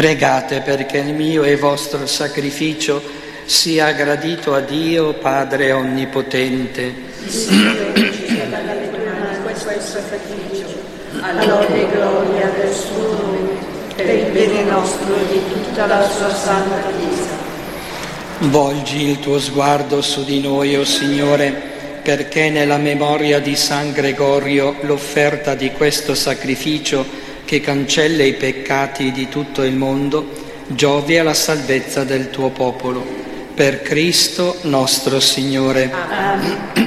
Pregate perché il mio e vostro sacrificio sia gradito a Dio Padre Onnipotente. Signore, ci sia dalla tua mano questo sacrificio, alla lode e gloria del suo nome, per il bene nostro e di tutta la sua santa Chiesa. Volgi il tuo sguardo su di noi, o Signore, perché nella memoria di San Gregorio l'offerta di questo sacrificio che cancella i peccati di tutto il mondo giovi alla salvezza del tuo popolo. Per Cristo nostro Signore. Amen.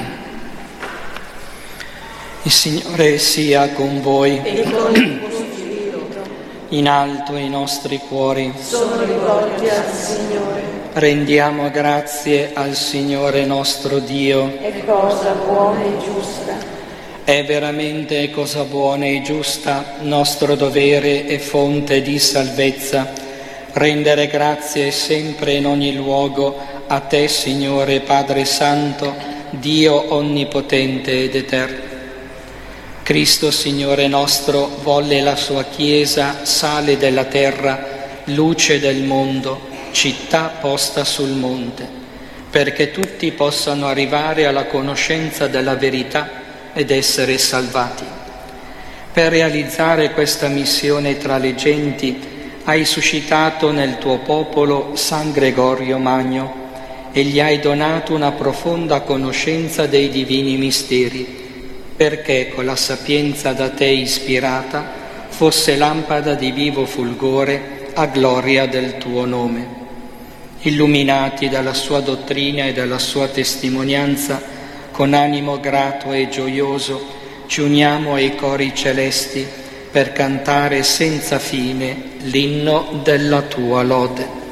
Il Signore sia con voi. E con il tuo spirito. In alto i nostri cuori. Sono rivolti al Signore. Rendiamo grazie al Signore nostro Dio. È cosa buona e giusta. È veramente cosa buona e giusta, nostro dovere e fonte di salvezza, rendere grazie sempre in ogni luogo a Te, Signore Padre Santo, Dio onnipotente ed eterno. Cristo, Signore nostro, volle la sua Chiesa sale della terra, luce del mondo, città posta sul monte, perché tutti possano arrivare alla conoscenza della verità ed essere salvati. Per realizzare questa missione tra le genti hai suscitato nel tuo popolo San Gregorio Magno e gli hai donato una profonda conoscenza dei divini misteri, perché con la sapienza da te ispirata fosse lampada di vivo fulgore a gloria del tuo nome. Illuminati dalla sua dottrina e dalla sua testimonianza, con animo grato e gioioso ci uniamo ai cori celesti per cantare senza fine l'inno della tua lode.